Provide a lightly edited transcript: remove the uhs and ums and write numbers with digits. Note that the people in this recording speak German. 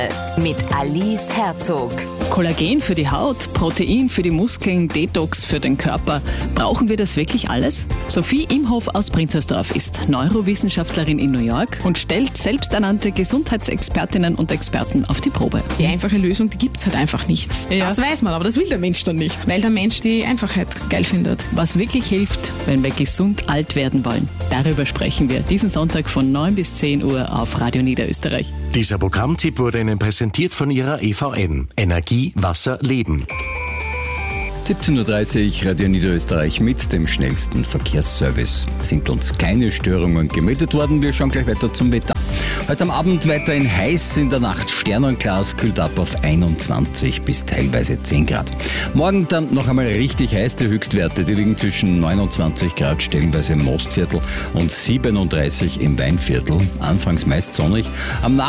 mit Alice Herzog. Kollagen für die Haut, Protein für die Muskeln, Detox für den Körper. Brauchen wir das wirklich alles? Sophie Imhoff aus Prinzersdorf ist Neurowissenschaftlerin in New York und stellt selbsternannte Gesundheitsexpertinnen und Experten auf die Probe. Die einfache Lösung, die gibt es halt einfach nicht. Ja. Das weiß man, aber das will der Mensch dann nicht, weil der Mensch die Einfachheit geil findet. Was wirklich hilft, wenn wir gesund alt werden wollen. Darüber sprechen wir diesen Sonntag von 9 bis 10 Uhr auf Radio Niederösterreich. Dieser Programmtipp wurde Ihnen präsentiert von Ihrer EVN. Energie, Wasser, Leben. 17.30 Uhr, Radio Niederösterreich mit dem schnellsten Verkehrsservice. Sind uns keine Störungen gemeldet worden. Wir schauen gleich weiter zum Wetter. Heute am Abend weiterhin heiß, in der Nacht sternenklar, kühlt ab auf 21 bis teilweise 10 Grad. Morgen dann noch einmal richtig heiß, die Höchstwerte, die liegen zwischen 29 Grad stellenweise im Mostviertel und 37 im Weinviertel. Anfangs meist sonnig. Am